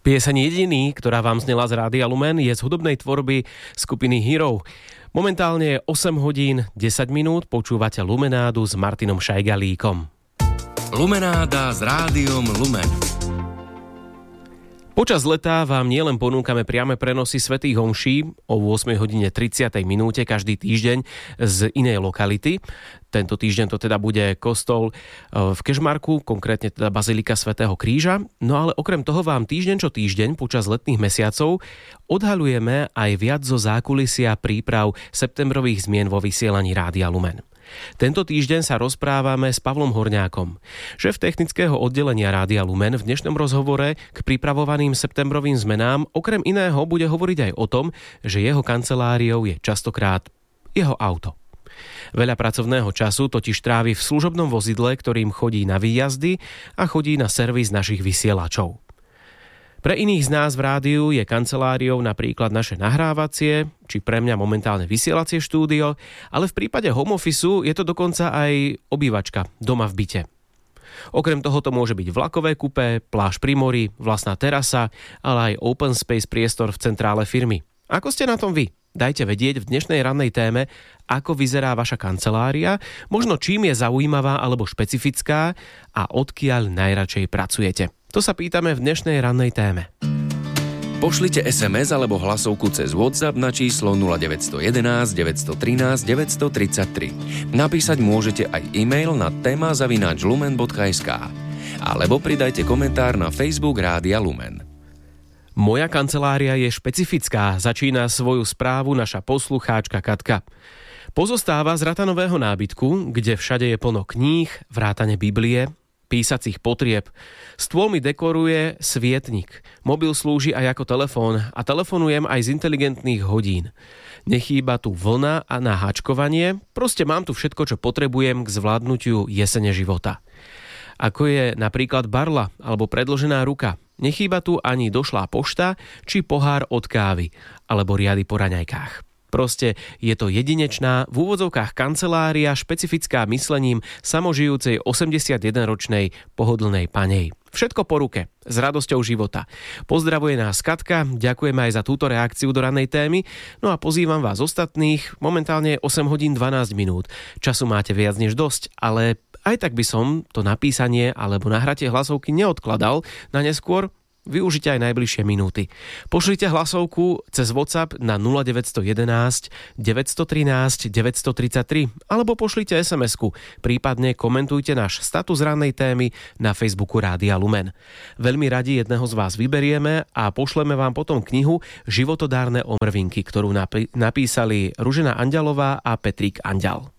Pieseň Jediný, ktorá vám znela z Rádia Lumen, je z hudobnej tvorby skupiny Hero. Momentálne je 8 hodín 10 minút, počúvate Lumenádu s Martinom Šajgalíkom. Lumenáda s Rádiom Lumen. Počas leta vám nielen ponúkame priame prenosy svätých homší o 8 hodine 30 minúte každý týždeň z inej lokality. Tento týždeň to teda bude kostol v Kežmarku, konkrétne teda Bazilika svätého Kríža. No ale okrem toho vám týždeň čo týždeň počas letných mesiacov odhaľujeme aj viac zo zákulisia príprav septembrových zmien vo vysielaní Rádia Lumen. Tento týždeň sa rozprávame s Pavlom Horňákom, šéf technického oddelenia Rádia Lumen. V dnešnom rozhovore k pripravovaným septembrovým zmenám okrem iného bude hovoriť aj o tom, že jeho kanceláriou je častokrát jeho auto. Veľa pracovného času totiž trávi v služobnom vozidle, ktorým chodí na výjazdy a chodí na servis našich vysielačov. Pre iných z nás v rádiu je kanceláriou napríklad naše nahrávacie, či pre mňa momentálne vysielacie štúdio, ale v prípade home officeu je to dokonca aj obývačka doma v byte. Okrem toho to môže byť vlakové kupé, pláž pri mori, vlastná terasa, ale aj open space priestor v centrále firmy. Ako ste na tom vy? Dajte vedieť v dnešnej rannej téme, ako vyzerá vaša kancelária, možno čím je zaujímavá alebo špecifická a odkiaľ najradšej pracujete. To sa pýtame v dnešnej rannej téme. Pošlite SMS alebo hlasovku cez WhatsApp na číslo 0911 913 933. Napísať môžete aj e-mail na téma@lumen.sk alebo pridajte komentár na Facebook Rádia Lumen. Moja kancelária je špecifická, začína svoju správu naša poslucháčka Katka. Pozostáva z ratanového nábytku, kde všade je plno kníh, vrátane Biblie, písacích potrieb. Stôl mi dekoruje svietnik. Mobil slúži aj ako telefón a telefonujem aj z inteligentných hodín. Nechýba tu vlna a naháčkovanie, proste mám tu všetko, čo potrebujem k zvládnutiu jesene života. Ako je napríklad barla alebo predložená ruka. Nechýba tu ani došlá pošta či pohár od kávy alebo riady po raňajkách. Proste je to jedinečná, v úvodzovkách kancelária, špecifická myslením samožijúcej 81-ročnej pohodlnej panej. Všetko po ruke, s radosťou života. Pozdravuje nás Katka, ďakujeme aj za túto reakciu do ranej témy, no a pozývam vás ostatných, momentálne je 8 hodín 12 minút. Času máte viac než dosť, ale aj tak by som to napísanie alebo nahratie hlasovky neodkladal na neskôr. Využite aj najbližšie minúty. Pošlite hlasovku cez WhatsApp na 0911 913 933 alebo pošlite SMS-ku, prípadne komentujte náš status rannej témy na Facebooku Rádia Lumen. Veľmi radi jedného z vás vyberieme a pošleme vám potom knihu Životodárne omrvinky, ktorú napísali Ružena Anďalová a Petrík Anďal.